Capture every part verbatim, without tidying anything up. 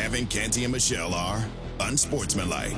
Kevin, Canty, and Michelle are unsportsmanlike.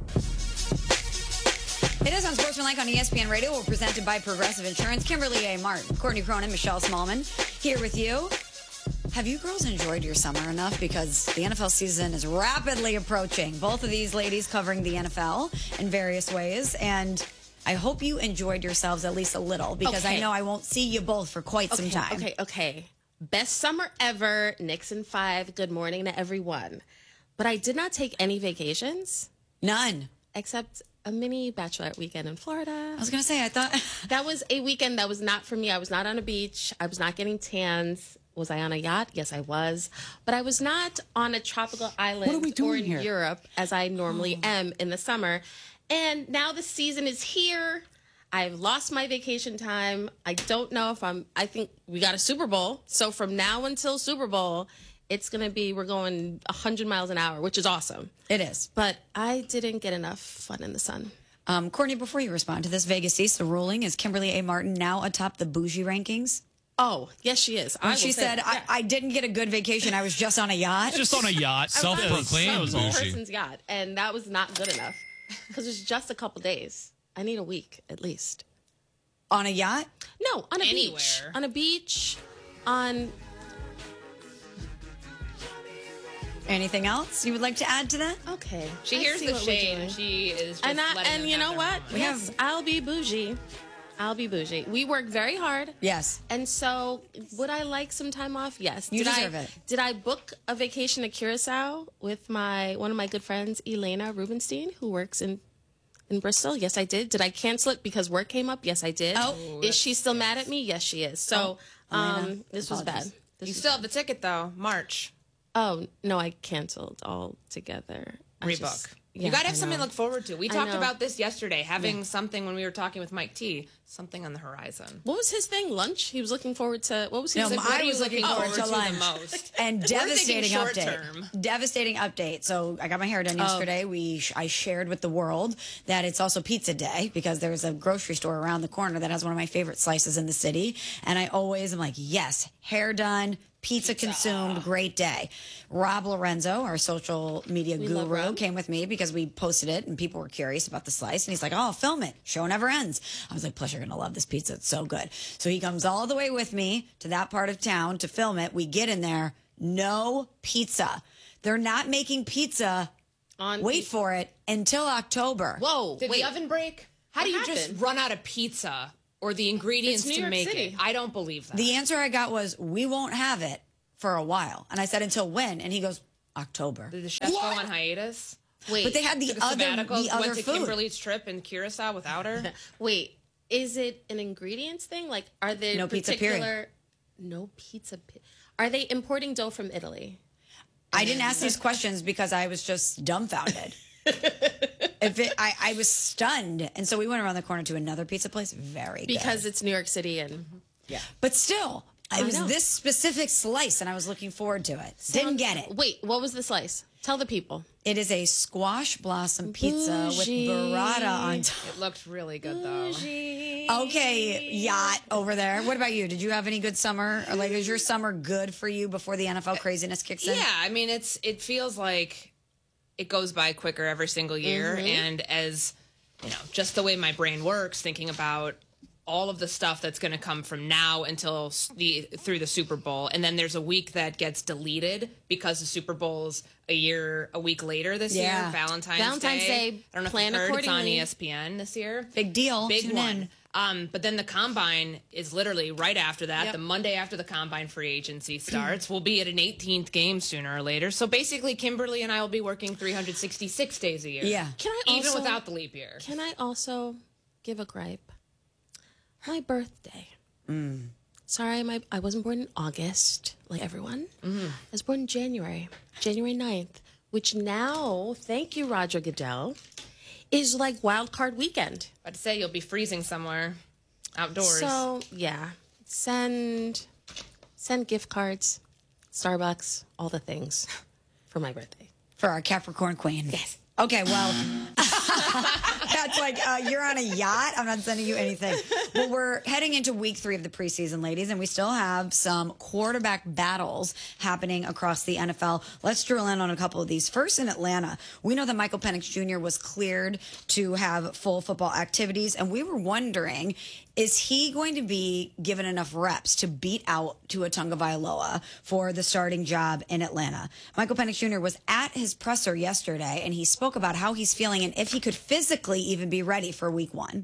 It is Unsportsmanlike on E S P N Radio. We're presented by Progressive Insurance. Kimberly A. Martin, Courtney Cronin, Michelle Smallman here with you. Have you girls enjoyed your summer enough? Because the N F L season is rapidly approaching. Both of these ladies covering the N F L in various ways. And I hope you enjoyed yourselves at least a little, because okay. I know I won't see you both for quite okay, some time. Okay, okay. Best summer ever. Nixon five. Good morning to everyone. But I did not take any vacations. None. Except a mini bachelorette weekend in Florida. I was going to say, I thought... that was a weekend that was not for me. I was not on a beach. I was not getting tans. Was I on a yacht? Yes, I was. But I was not on a tropical island What are we doing or in here? Europe, as I normally am in the summer. And now the season is here. I've lost my vacation time. I don't know if I'm... I think we got a Super Bowl. So from now until Super Bowl, it's going to be... We're going one hundred miles an hour, which is awesome. It is. But I didn't get enough fun in the sun. Um, Courtney, before you respond to this, Vegas East, the ruling is Kimberly A. Martin now atop the bougie rankings? Oh, yes, she is. When I she will say said, that. I, Yeah. I didn't get a good vacation, I was just on a yacht. Just on a yacht, I was on self-proclaimed some bougie. person's yacht, and that was not good enough because it's just a couple days. I need a week at least. On a yacht? No, on a Anywhere. beach. On a beach. On Anything else you would like to add to that? okay. She I hears see the what we're shade doing. and she is just and I, letting and them you have know their what? moment. We Yes, have- I'll be bougie. I'll be bougie. We work very hard. Yes. And so, would I like some time off? Yes. You did deserve I, it. Did I book a vacation to Curacao with my one of my good friends, Elena Rubenstein, who works in in Bristol? Yes, I did. Did I cancel it because work came up? Yes, I did. Oh. Is she still mad at me? Yes, she is. So, Elena, um, this was apologies. bad. This You was still have the ticket though, March. Oh no, I canceled altogether. I Rebook. just- you yeah, got to I have something know. to look forward to. We I talked know. about this yesterday, having something when we were talking with Mike T, something on the horizon. What was his thing? Lunch. He was looking forward to. What was his? No, What I are you was looking looking forward to forward to lunch. the most? And We're thinking devastating short update. term. Devastating update. So I got my hair Oh. done yesterday. We sh- I shared with the world that it's also pizza day because there's a grocery store around the corner that has one of my favorite slices in the city. And I always am like, yes, hair done, pizza, consumed, great day. Rob Lorenzo, our social media love guru, Rob. came with me because we posted it and people were curious about the slice. And he's like, oh, film it. Show never ends. I was like, plus you're going to love this pizza. It's so good. So he comes all the way with me to that part of town to film it. We get in there. No pizza. They're not making pizza. On Wait pizza. for it until October. Whoa! Did wait. the oven break? How What do you happened? just run out of pizza or the ingredients It's New to York make City. it? I don't believe that. The answer I got was, we won't have it for a while. And I said, until when? And he goes, October. Did the chef go on hiatus? Wait. But they had the Took a other, sabbatical, the other went to food. Kimberly's trip in Curacao without her. Wait. Is it an ingredients thing? Like, are they No pizza, particular? period. No pizza. Pe- Are they importing dough from Italy? I didn't ask these questions because I was just dumbfounded. if it, I, I was stunned. And so we went around the corner to another pizza place. Very good. Because it's New York City and But still, it I was know. this specific slice, and I was looking forward to it. Didn't get it. Wait, what was the slice? Tell the people. It is a squash blossom pizza Bougie. with burrata on top. It looked really good though. Okay, yacht over there. What about you? Did you have any good summer? Or like, is your summer good for you before the N F L craziness kicks in? Yeah, I mean it's it feels like it goes by quicker every single year, and as you know, just the way my brain works, thinking about all of the stuff that's going to come from now until s- the through the Super Bowl, and then there's a week that gets deleted because the Super Bowl's a year, a week later this Yeah. year, Valentine's, Valentine's Day. Day, I don't know plan if you heard, it's on accordingly. E S P N this year. Big deal. Big Tune one. in. Um, but then the combine is literally right after that. Yep. The Monday after the combine free agency starts. We'll be at an eighteenth game sooner or later. So basically, Kimberly and I will be working three hundred sixty-six days a year. Yeah. Can I Even also, without the leap year. Can I also give a gripe? My birthday. Sorry, my I wasn't born in August like everyone. I was born in January, January ninth, which now, thank you, Roger Goodell, is like wild card weekend. I'd say you'll be freezing somewhere outdoors. So yeah, send send gift cards, Starbucks, all the things for my birthday. For our Capricorn queen. Yes. Okay, well, Yeah, it's like, uh, you're on a yacht. I'm not sending you anything. Well, we're heading into week three of the preseason, ladies, and we still have some quarterback battles happening across the N F L. Let's drill in on a couple of these. First, in Atlanta, we know that Michael Penix Junior was cleared to have full football activities, and we were wondering, is he going to be given enough reps to beat out Tua Tagovailoa for the starting job in Atlanta? Michael Penix Junior was at his presser yesterday, and he spoke about how he's feeling and if he could physically even be ready for week one.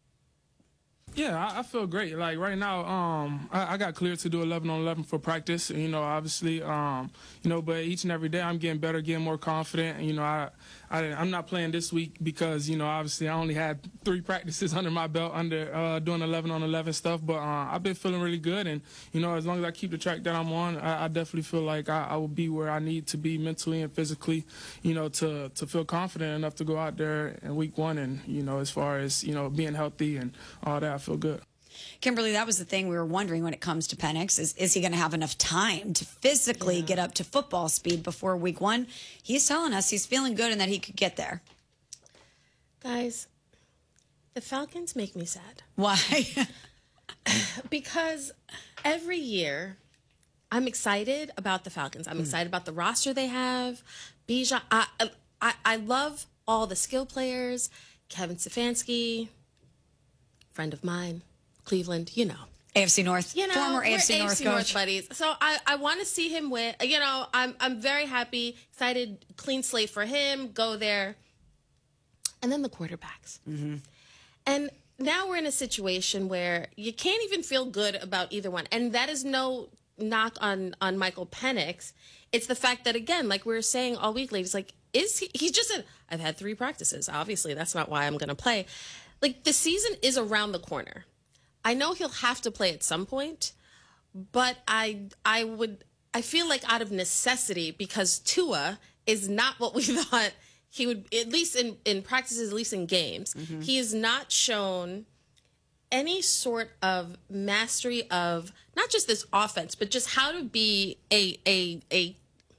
Yeah, I, I feel great. Like right now, um, I, I got cleared to do eleven on eleven for practice. You know, obviously, um, you know, but each and every day I'm getting better, getting more confident. And, you know, I, I I'm not playing this week because, you know, obviously I only had three practices under my belt under uh, doing eleven on eleven stuff. But uh, I've been feeling really good, and you know, as long as I keep the track that I'm on, I, I definitely feel like I, I will be where I need to be mentally and physically, you know, to to feel confident enough to go out there in week one. And you know, as far as you know, being healthy and all that, I feel good. Kimberly, that was the thing we were wondering when it comes to Penix. Is, is he going to have enough time to physically yeah. get up to football speed before week one? He's telling us he's feeling good and that he could get there. Guys, the Falcons make me sad. Why? Because every year I'm excited about the Falcons. I'm mm. excited about the roster they have. Bijan, I, I, I love all the skill players. Kevin Stefanski, friend of mine. Cleveland, you know. A F C North. You know, former A F C North A F C coach. North buddies. So I, I want to see him win. You know, I'm I'm very happy, excited, clean slate for him, go there. And then the quarterbacks. Mm-hmm. And now we're in a situation where you can't even feel good about either one. And that is no knock on, on Michael Penix. It's the fact that, again, like we were saying all week, ladies, like, is he, he just said, I've had three practices. Obviously, that's not why I'm going to play. Like, the season is around the corner. I know he'll have to play at some point, but I I would I feel like out of necessity, because Tua is not what we thought he would, at least in, in practices, at least in games. Mm-hmm. He has not shown any sort of mastery of not just this offense, but just how to be a a a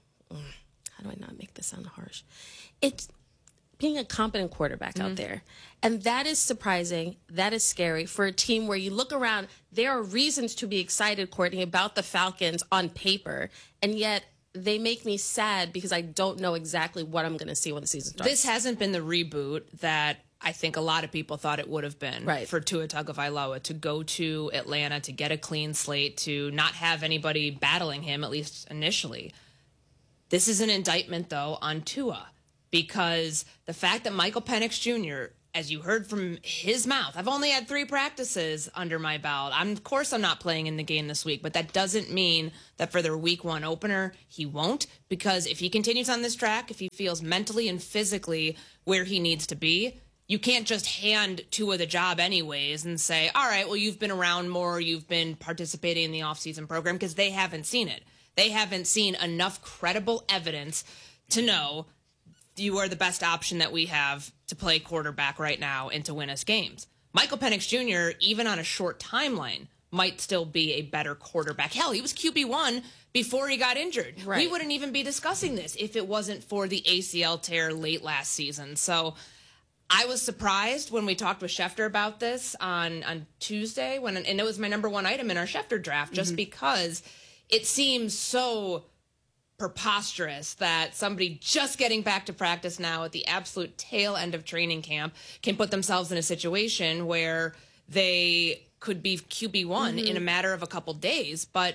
how do I not make this sound harsh? It's being a competent quarterback mm-hmm. out there. And that is surprising. That is scary for a team where you look around. There are reasons to be excited, Courtney, about the Falcons on paper. And yet they make me sad because I don't know exactly what I'm going to see when the season starts. This hasn't been the reboot that I think a lot of people thought it would have been right. for Tua Tagovailoa to go to Atlanta, to get a clean slate, to not have anybody battling him, at least initially. This is an indictment, though, on Tua, because the fact that Michael Penix Junior, as you heard from his mouth, I've only had three practices under my belt. I'm, of course, I'm not playing in the game this week, but that doesn't mean that for their week one opener, he won't. Because if he continues on this track, if he feels mentally and physically where he needs to be, you can't just hand Tua the job anyways and say, all right, well, you've been around more, you've been participating in the offseason program, because they haven't seen it. They haven't seen enough credible evidence to know you are the best option that we have to play quarterback right now and to win us games. Michael Penix Junior, even on a short timeline, might still be a better quarterback. Hell, he was Q B one before he got injured. Right. We wouldn't even be discussing this if it wasn't for the A C L tear late last season. So I was surprised when we talked with Schefter about this on, on Tuesday, when and it was my number one item in our Schefter draft, just mm-hmm. because it seems so preposterous that somebody just getting back to practice now at the absolute tail end of training camp can put themselves in a situation where they could be Q B one mm-hmm. in a matter of a couple days. But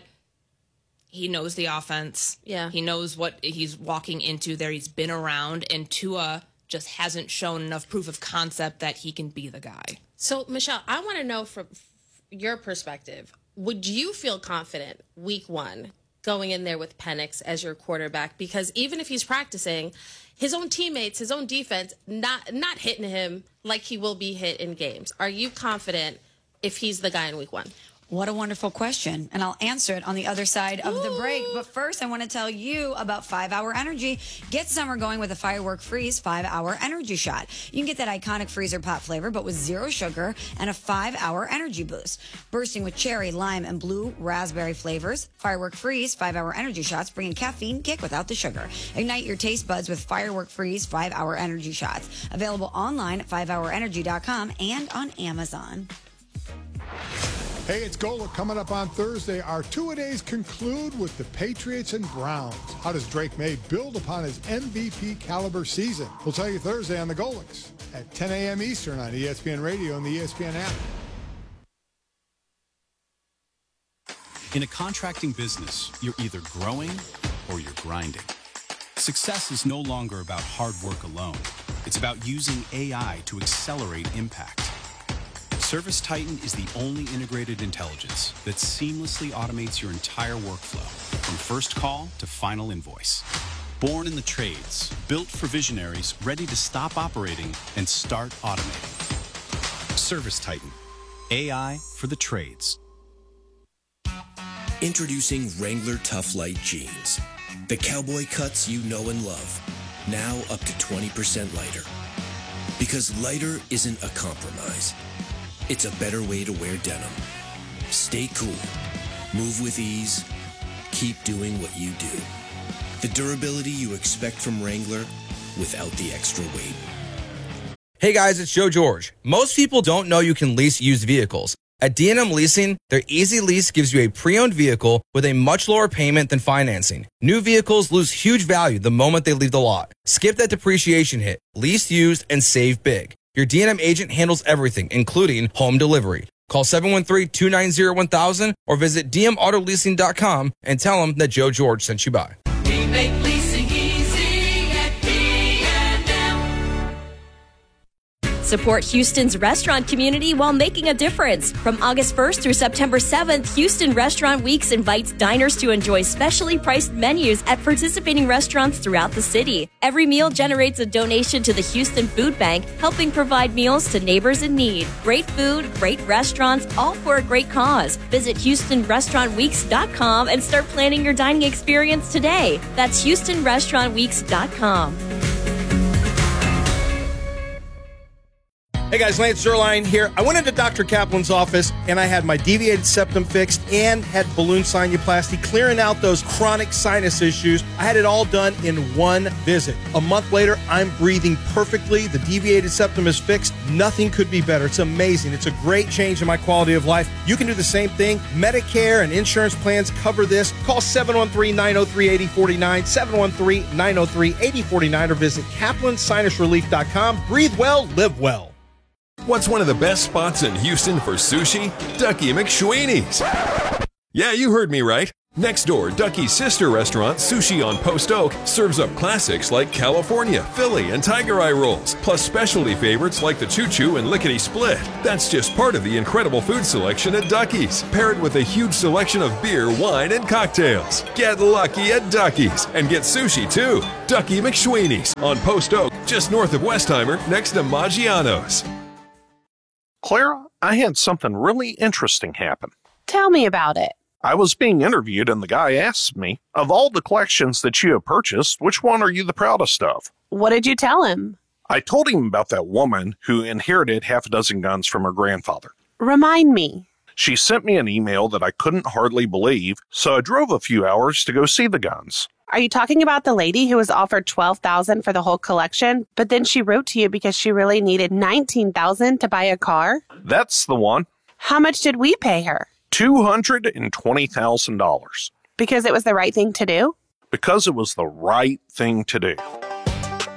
he knows the offense. Yeah. He knows what he's walking into there. He's been around, and Tua just hasn't shown enough proof of concept that he can be the guy. So, Michelle, I want to know from your perspective, would you feel confident week one going in there with Penix as your quarterback? Because even if he's practicing, his own teammates, his own defense, not not hitting him like he will be hit in games. Are you confident if he's the guy in week one? What a wonderful question. And I'll answer it on the other side of the break. But first, I want to tell you about five hour Energy. Get summer going with a Firework Freeze five hour Energy Shot. You can get that iconic freezer pop flavor, but with zero sugar and a five hour energy boost. Bursting with cherry, lime, and blue raspberry flavors, Firework Freeze five hour Energy Shots bringing caffeine kick without the sugar. Ignite your taste buds with Firework Freeze five hour Energy Shots. Available online at five hour energy dot com and on Amazon. Hey, it's Golic coming up on Thursday. Our two-a-days conclude with the Patriots and Browns. How does Drake May build upon his M V P caliber season? We'll tell you Thursday on the Golics at ten a.m. Eastern on E S P N Radio and the E S P N app. In a contracting business, you're either growing or you're grinding. Success is no longer about hard work alone. It's about using A I to accelerate impact. ServiceTitan is the only integrated intelligence that seamlessly automates your entire workflow, from first call to final invoice. Born in the trades, built for visionaries ready to stop operating and start automating. ServiceTitan, A I for the trades. Introducing Wrangler Tough Light Jeans. The cowboy cuts you know and love, now up to twenty percent lighter. Because lighter isn't a compromise. It's a better way to wear denim. Stay cool. Move with ease. Keep doing what you do. The durability you expect from Wrangler without the extra weight. Hey guys, it's Joe George. Most people don't know you can lease used vehicles. At D and M Leasing, their Easy Lease gives you a pre-owned vehicle with a much lower payment than financing. New vehicles lose huge value the moment they leave the lot. Skip that depreciation hit. Lease used and save big. Your D and M agent handles everything, including home delivery. Call seven one three, two nine zero, one thousand or visit d m auto leasing dot com and tell them that Joe George sent you by. We make leasing easy at D and M. Support Houston's restaurant community while making a difference. From August first through September seventh, Houston Restaurant Weeks invites diners to enjoy specially priced menus at participating restaurants throughout the city. Every meal generates a donation to the Houston Food Bank, helping provide meals to neighbors in need. Great food, great restaurants, all for a great cause. Visit houston restaurant weeks dot com and start planning your dining experience today. That's houston restaurant weeks dot com. Hey guys, Lance Zerline here. I went into Doctor Kaplan's office and I had my deviated septum fixed and had balloon sinuplasty, clearing out those chronic sinus issues. I had it all done in one visit. A month later, I'm breathing perfectly. The deviated septum is fixed. Nothing could be better. It's amazing. It's a great change in my quality of life. You can do the same thing. Medicare and insurance plans cover this. Call seven one three, nine oh three, eight oh four nine, seven one three, nine oh three, eight oh four nine, or visit kaplan sinus relief dot com. Breathe well, live well. What's one of the best spots in Houston for sushi? Ducky McSweeney's. Yeah, you heard me right. Next door, Ducky's sister restaurant, Sushi on Post Oak, serves up classics like California, Philly, and Tiger Eye rolls, plus specialty favorites like the Choo Choo and Lickety Split. That's just part of the incredible food selection at Ducky's, paired with a huge selection of beer, wine, and cocktails. Get lucky at Ducky's and get sushi too. Ducky McSweeney's on Post Oak, just north of Westheimer, next to Maggiano's. Clara, I had something really interesting happen. Tell me about it. I was being interviewed and the guy asked me, of all the collections that you have purchased, which one are you the proudest of? What did you tell him? I told him about that woman who inherited half a dozen guns from her grandfather. Remind me. She sent me an email that I couldn't hardly believe, so I drove a few hours to go see the guns. Are you talking about the lady who was offered twelve thousand dollars for the whole collection, but then she wrote to you because she really needed nineteen thousand dollars to buy a car? That's the one. How much did we pay her? two hundred twenty thousand dollars. Because it was the right thing to do? Because it was the right thing to do.